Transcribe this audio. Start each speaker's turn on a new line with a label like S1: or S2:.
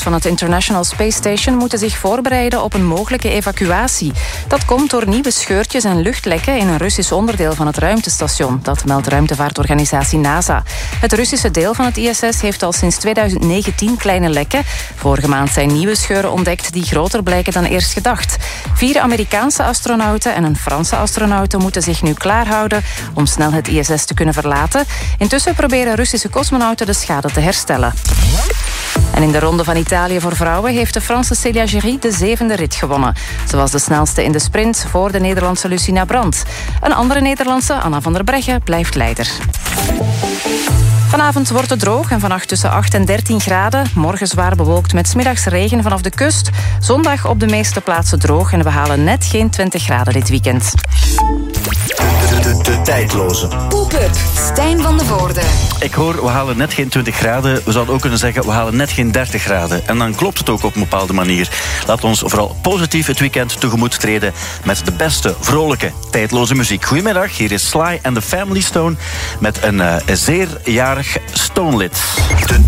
S1: van het International Space Station moeten zich voorbereiden op een mogelijke evacuatie. Dat komt door nieuwe scheurtjes en luchtlekken in een Russisch onderdeel van het ruimtestation. Dat meldt ruimtevaartorganisatie NASA. Het Russische deel van het ISS heeft al sinds 2019 kleine lekken. Vorige maand zijn nieuwe scheuren ontdekt die groter blijken dan eerst gedacht. 4 Amerikaanse astronauten en een Franse astronaut moeten zich nu klaarhouden om snel het ISS te kunnen verlaten. Intussen proberen Russische cosmonauten de schade te herstellen. En in de Ronde van Italië voor vrouwen heeft de Franse Célia Géry de 7e rit gewonnen. Ze was de snelste in de sprint voor de Nederlandse Lucina Brandt. Een andere Nederlandse, Anna van der Breggen, blijft leider. Vanavond wordt het droog en vannacht tussen 8 en 13 graden. Morgen zwaar bewolkt met 's middags regen vanaf de kust. Zondag op de meeste plaatsen droog en we halen net geen 20 graden dit weekend.
S2: De tijdloze.
S3: Pop-up Stijn van de Voorde.
S4: Ik hoor, we halen net geen 20 graden. We zouden ook kunnen zeggen, we halen net geen 30 graden. En dan klopt het ook op een bepaalde manier. Laat ons vooral positief het weekend tegemoet treden met de beste, vrolijke, tijdloze muziek. Goedemiddag, hier is Sly and the Family Stone met een zeer jarig Stone-lid.